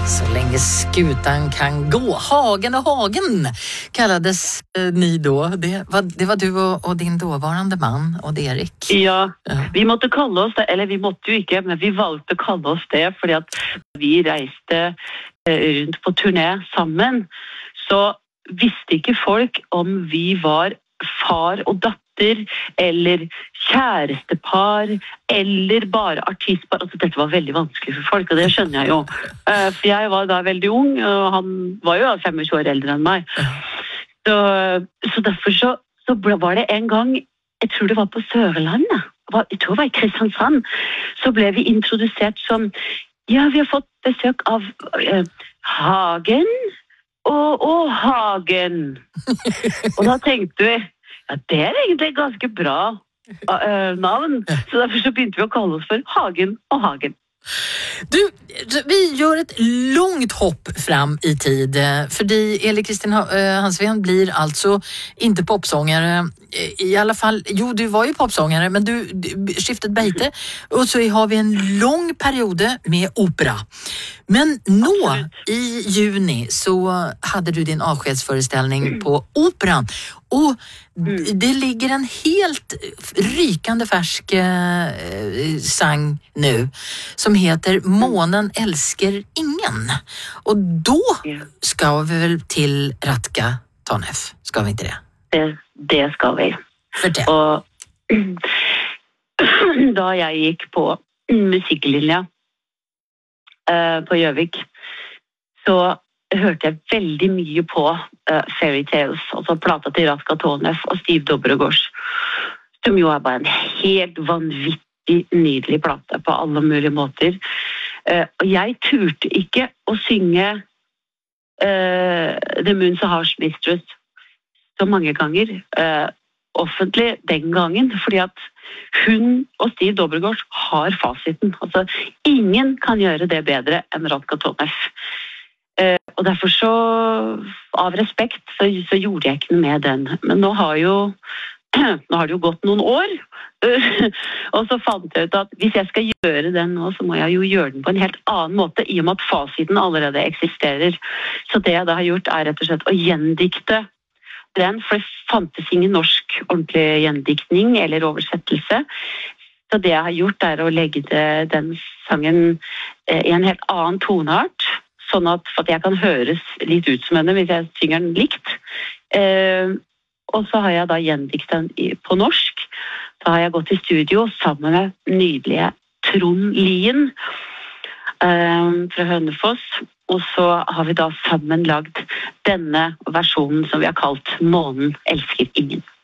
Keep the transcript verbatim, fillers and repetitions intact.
Så länge skutan kan gå. Hagen och Hagen kallades eh, ni då. Det var, det var du och, och din dåvarande man, Odd Erik. Ja, ja, vi måtte kalle oss det, eller vi måtte jo ikke, men vi valgte å kalle oss det, fordi at vi reiste eh, rundt på turné sammen, så visste ikke folk om vi var far og datter, eller kjærestepar, eller bare artistpar. Altså, dette var veldig vanskelig for folk, og det skjønner jeg jo. Uh, for jeg var da veldig ung, og han var jo tjuefem år eldre enn meg. Så, så derfor så, så var det en gang, jeg tror det var på Sørlandet, jeg tror det var i Kristiansand, så ble vi introdusert som, ja, vi har fått besøk av uh, Hagen, og, og Hagen. Og da tenkte vi, ja, det er egentlig ganske bra uh, navn, så derfor så begynte vi å kalle oss for Hagen og Hagen. Du, vi gör ett långt hopp fram i tid. För dig, Eli Kristin Hansven, blir alltså inte popsångare. I alla fall, jo, du var ju popsångare, men du, du skiftet beite. Och så har vi en lång period med opera. Men nå, Absolut. I juni, så hade du din avskedsföreställning mm. på operan. Och mm. det ligger en helt rykande färsk eh, sang nu som heter Månen älskar ingen. Och då ska vi väl till Ratka Tonev, ska vi inte det? Det, det ska vi. Fortell. Och då jag gick på musiklinja eh, på Gjøvik, så hørte jeg veldig mye på uh, Fairy Tales, altså plata til Ratka Tonev og Steve Dobregårds, som jo er bare en helt vanvittig nydelig plate på alle mulige måter. Uh, og jeg turte ikke å synge uh, The Moon Sahar's Mistress så mange ganger uh, offentlig den gangen, fordi at hun og Steve Dobregårds har fasiten. Altså, ingen kan gjøre det bedre enn Ratka Tonev. Uh, og derfor så, av respekt, så, så gjorde jeg ikke noe med den. Men nå har jo, nå har det jo gått noen år, uh, og så fant jeg ut at hvis jeg skal gjøre den nå, så må jeg jo gjøre den på en helt annen måte, i og med at fasiten allerede eksisterer. Så det jeg da har gjort er rett og slett å gjendikte den, for det fantes ingen norsk ordentlig gjendiktning eller oversettelse. Så det jeg har gjort er å legge det, den sangen uh, i en helt annen toneart, sånn at, for at jeg kan høres litt ut som henne hvis jeg synger den likt. Eh, og så har jeg da gjendiktet den i, på norsk. Da har jeg gått i studio sammen med nydelige Trond Lien eh, fra Hønefoss. Og så har vi da sammen lagd denne versjonen som vi har kalt Månen elsker ingen.